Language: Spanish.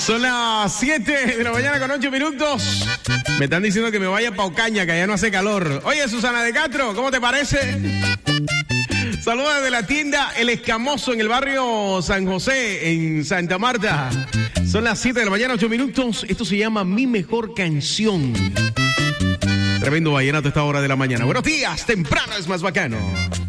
Son las 7 de la mañana con 8 minutos. Me están diciendo que me vaya pa' Ocaña, que allá no hace calor. Oye, Susana de Castro, ¿cómo te parece? Saludos desde la tienda El Escamoso en el barrio San José, en Santa Marta. Son las 7 de la mañana, 8 minutos. Esto se llama Mi Mejor Canción. Tremendo vallenato a esta hora de la mañana. Buenos días, temprano es más bacano.